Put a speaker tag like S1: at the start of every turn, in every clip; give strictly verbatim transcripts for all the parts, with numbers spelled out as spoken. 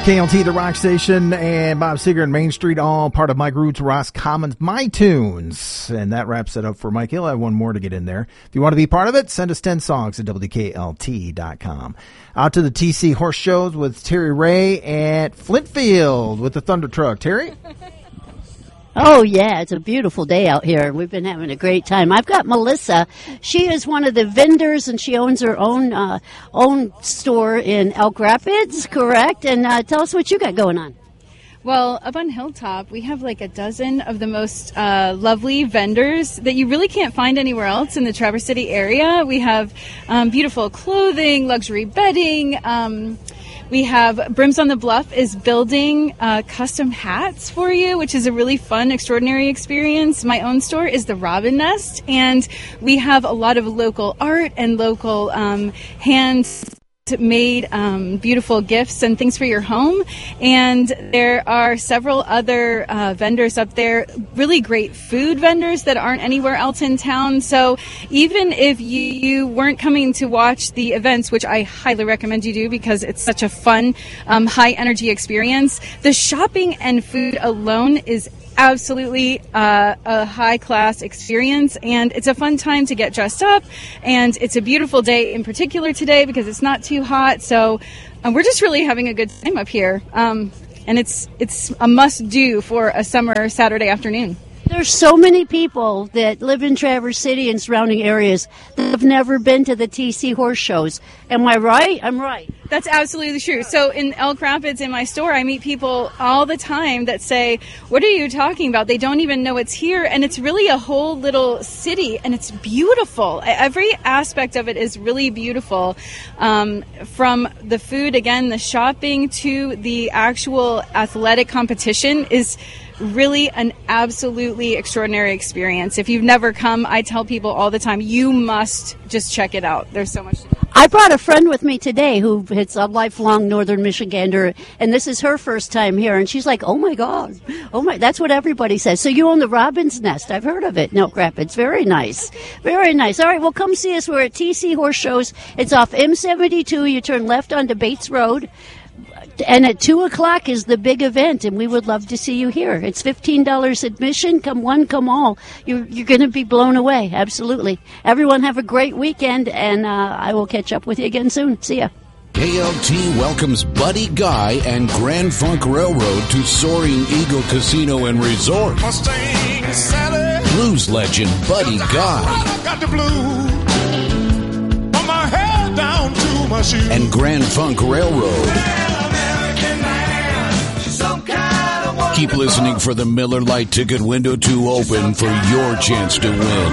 S1: K L T, the rock station, and Bob Seger and Main Street, all part of Mike Roots, Ross Commons, My Tunes. And that wraps it up for Mike. He'll have one more to get in there. If you want to be part of it, send us ten songs at W K L T dot com. Out to the T C Horse Shows with Terry Ray at Flintfield with the Thunder Truck. Terry?
S2: Oh, yeah, it's a beautiful day out here. We've been having a great time. I've got Melissa. She is one of the vendors, and she owns her own uh, own store in Elk Rapids, correct? And uh, tell us what you got going on.
S3: Well, up on Hilltop, we have like a dozen of the most uh, lovely vendors that you really can't find anywhere else in the Traverse City area. We have um, beautiful clothing, luxury bedding. Um, we have Brims on the Bluff is building uh, custom hats for you, which is a really fun, extraordinary experience. My own store is the Robin Nest, and we have a lot of local art and local um, hands made um, beautiful gifts and things for your home. And there are several other uh, vendors up there, really great food vendors that aren't anywhere else in town. So even if you, you weren't coming to watch the events, which I highly recommend you do because it's such a fun, um, high energy experience, the shopping and food alone is absolutely uh, a high-class experience, and it's a fun time to get dressed up, and it's a beautiful day in particular today because it's not too hot, so um, we're just really having a good time up here, um, and it's it's a must-do for a summer Saturday afternoon.
S2: There's so many people that live in Traverse City and surrounding areas that have never been to the T C Horse Shows. Am I right? I'm right.
S3: That's absolutely true. So in Elk Rapids, in my store, I meet people all the time that say, what are you talking about? They don't even know it's here. And it's really a whole little city, and it's beautiful. Every aspect of it is really beautiful. Um, from the food, again, the shopping, to the actual athletic competition is really an absolutely extraordinary experience. If you've never come, I tell people all the time, you must just check it out. There's so much to do.
S2: I brought a friend with me today who is a lifelong Northern Michigander, and this is her first time here, and she's like, oh my God, oh my, that's what everybody says. So you own the Robin's Nest. I've heard of it in Elk Rapids. Very nice. Very nice. All right, well, come see us. We're at T C Horse Shows. It's off M seventy-two. You turn left onto Bates Road. And at two o'clock is the big event, and we would love to see you here. It's fifteen dollars admission. Come one, come all. You're, you're going to be blown away. Absolutely. Everyone have a great weekend, and uh, I will catch up with you again soon. See ya.
S4: K L T welcomes Buddy Guy and Grand Funk Railroad to Soaring Eagle Casino and Resort. Mustang Sally. Blues legend Buddy Guy. Got the blues. Put my head down to my shoes. And Grand Funk Railroad. Keep listening for the Miller Lite ticket window to open for your chance to win.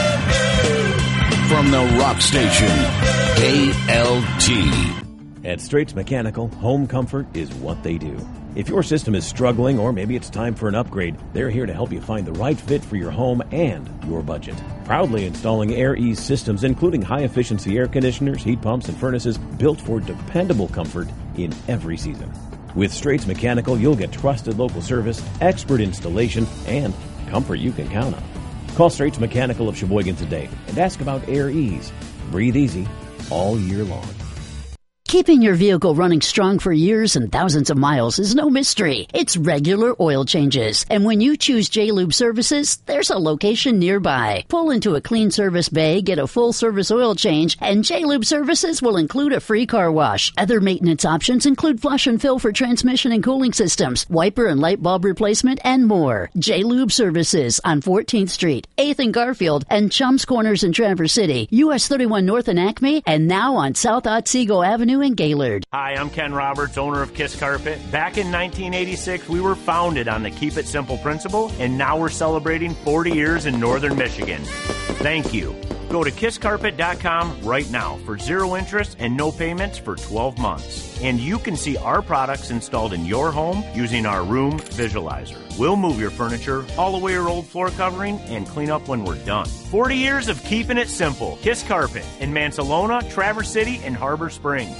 S4: From the rock station, K L T.
S5: At Straits Mechanical, home comfort is what they do. If your system is struggling, or maybe it's time for an upgrade, they're here to help you find the right fit for your home and your budget. Proudly installing Air Ease systems, including high-efficiency air conditioners, heat pumps, and furnaces built for dependable comfort in every season. With Straits Mechanical, you'll get trusted local service, expert installation, and comfort you can count on. Call Straits Mechanical of Sheboygan today and ask about Air Ease. Breathe easy all year long.
S2: Keeping your vehicle running strong for years and thousands of miles is no mystery. It's regular oil changes. And when you choose J-Lube Services, there's a location nearby. Pull into a clean service bay, get a full service oil change, and J-Lube Services will include a free car wash. Other maintenance options include flush and fill for transmission and cooling systems, wiper and light bulb replacement, and more. J-Lube Services on fourteenth Street, eighth and Garfield, and Chums Corners in Traverse City, U S thirty-one North in Acme, and now on South Otsego Avenue in Gaylord.
S6: Hi, I'm Ken Roberts, owner of Kiss Carpet. Back in nineteen eighty-six, we were founded on the Keep It Simple principle, and now we're celebrating forty years in Northern Michigan. Thank you. Go to kiss carpet dot com right now for zero interest and no payments for twelve months. And you can see our products installed in your home using our room visualizer. We'll move your furniture, haul away your old floor covering, and clean up when we're done. forty years of keeping it simple. Kiss Carpet in Mansalona, Traverse City, and Harbor Springs.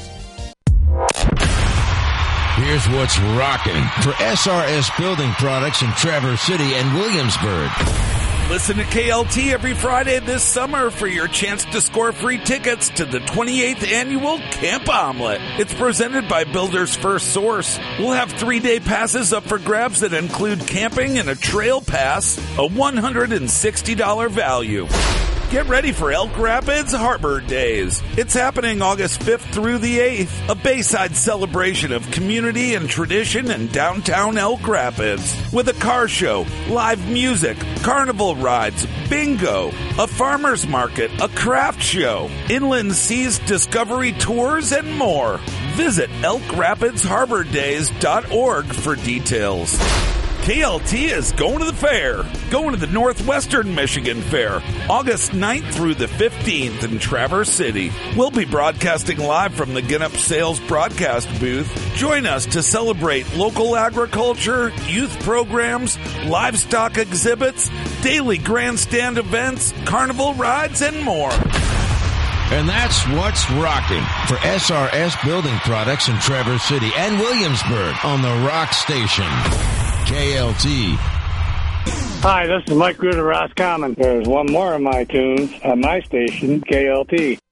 S4: Here's what's rocking for S R S Building Products in Traverse City and Williamsburg.
S7: Listen to K L T every Friday this summer for your chance to score free tickets to the twenty-eighth Annual Camp Omelet. It's presented by Builder's First Source. We'll have three-day passes up for grabs that include camping and a trail pass, a one hundred sixty dollars value. Get ready for Elk Rapids Harbor Days. It's happening August fifth through the eighth, a Bayside celebration of community and tradition in downtown Elk Rapids. With a car show, live music, carnival rides, bingo, a farmer's market, a craft show, inland seas discovery tours, and more. Visit elk rapids harbor days dot org for details. K L T is going to the fair. Going to the Northwestern Michigan Fair, August ninth through the fifteenth in Traverse City. We'll be broadcasting live from the Ginup Sales broadcast booth. Join us to celebrate local agriculture, youth programs, livestock exhibits, daily grandstand events, carnival rides, and more.
S4: And that's what's rocking for S R S Building Products in Traverse City and Williamsburg on the Rock Station. K L T.
S8: Hi, this is Mike Root of Roscommon. There's one more of my tunes on my station, K L T.